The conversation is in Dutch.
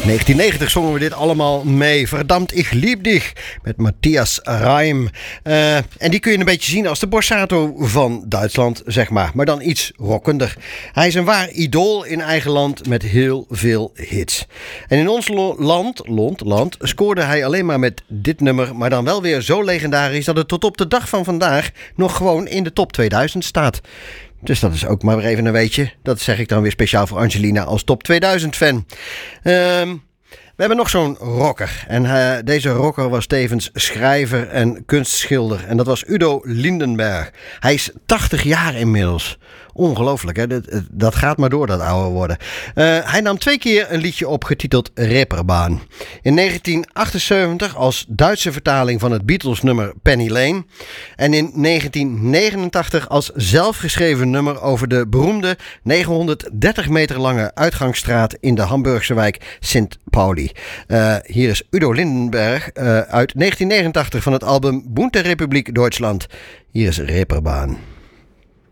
1990 zongen we dit allemaal mee. Verdammt, ich lieb dich. Met Matthias Reim. En die kun je een beetje zien als de Borsato van Duitsland, zeg maar. Maar dan iets rockender. Hij is een waar idool in eigen land met heel veel hits. En in ons land scoorde hij alleen maar met dit nummer. Maar dan wel weer zo legendarisch dat het tot op de dag van vandaag nog gewoon in de top 2000 staat. Dus dat is ook maar weer even een weetje. Dat zeg ik dan weer speciaal voor Angelina als top 2000 fan. We hebben nog zo'n rocker. En deze rocker was tevens schrijver en kunstschilder. En dat was Udo Lindenberg. Hij is 80 jaar inmiddels. Ongelooflijk, hè? Dat gaat maar door, dat ouder worden. Hij nam 2 keer een liedje op getiteld Reeperbahn. In 1978 als Duitse vertaling van het Beatles-nummer Penny Lane. En in 1989 als zelfgeschreven nummer over de beroemde 930 meter lange uitgangsstraat in de Hamburgse wijk Sint Pauli. Hier is Udo Lindenberg uit 1989 van het album Bunte Republik Duitsland. Hier is Reeperbahn.